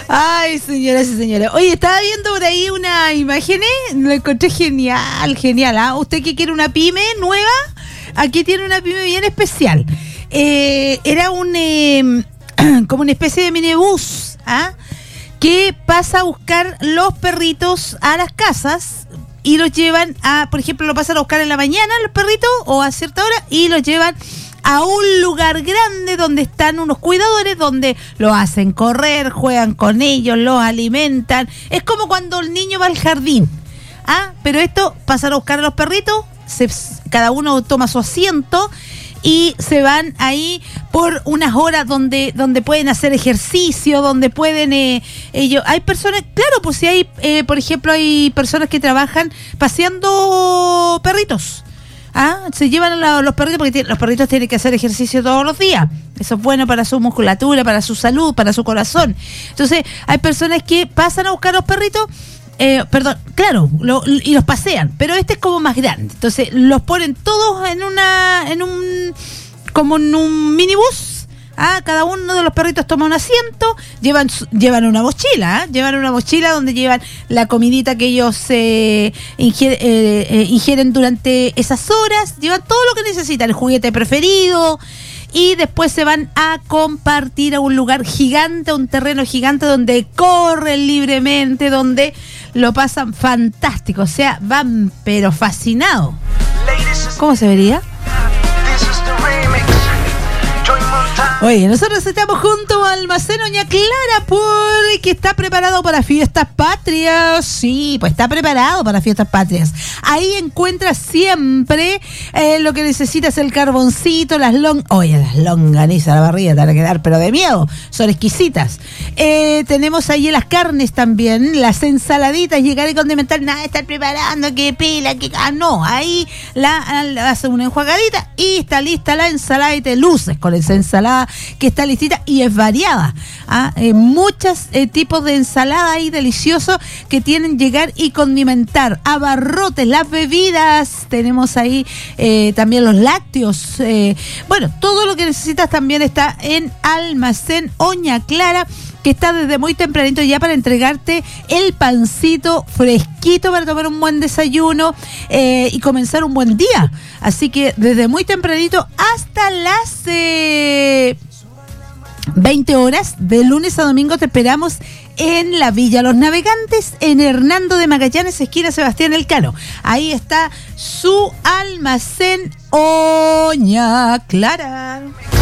Ay, señoras y señores. Oye, estaba viendo por ahí una imagen, lo encontré genial, genial. ¿Ah? Usted que quiere una pyme nueva, aquí tiene una pyme bien especial. Era como una especie de minibús, que pasa a buscar los perritos a las casas y los llevan por ejemplo, lo pasan a buscar en la mañana los perritos o a cierta hora y los llevan a un lugar grande donde están unos cuidadores, donde los hacen correr, juegan con ellos, los alimentan. Es como cuando el niño va al jardín. Pero esto, pasan a buscar a los perritos, cada uno toma su asiento y se van ahí por unas horas donde pueden hacer ejercicio, donde pueden ellos. Hay personas, claro, pues si hay, por ejemplo, hay personas que trabajan paseando perritos. Se llevan a los perritos porque los perritos tienen que hacer ejercicio todos los días. Eso es bueno para su musculatura, para su salud, para su corazón. Entonces, hay personas que pasan a buscar a los perritos, y los pasean, pero este es como más grande. Entonces, los ponen todos en un minibús. Cada uno de los perritos toma un asiento, llevan una mochila, donde llevan la comidita que ellos ingieren durante esas horas, llevan todo lo que necesitan, el juguete preferido, y después se van a compartir a un lugar gigante, a un terreno gigante donde corren libremente, donde lo pasan fantástico, o sea, van pero fascinados. ¿Cómo se vería? Oye, nosotros estamos junto a Almacén Oña Clara porque está preparado para Fiestas Patrias. Sí, pues está preparado para Fiestas Patrias. Ahí encuentras siempre lo que necesitas, el carboncito, las longanizas, la barriga te van a quedar, pero de miedo, son exquisitas. Tenemos ahí las carnes también, las ensaladitas, llegar y condimentar, nada de estar preparando, que pila, no, ahí hace una enjuagadita y está lista la ensalada y te luces con esa ensalada que está listita y es variada. Muchos tipos de ensalada ahí deliciosos que tienen llegar y condimentar. Abarrotes, las bebidas, tenemos ahí también los lácteos. Todo lo que necesitas también está en Almacén Oña Clara, que está desde muy tempranito ya para entregarte el pancito fresquito para tomar un buen desayuno y comenzar un buen día. Así que desde muy tempranito hasta las 20 horas, de lunes a domingo, te esperamos en la Villa Los Navegantes, en Hernando de Magallanes, esquina Sebastián Elcano. Ahí está su Almacén Oña Clara.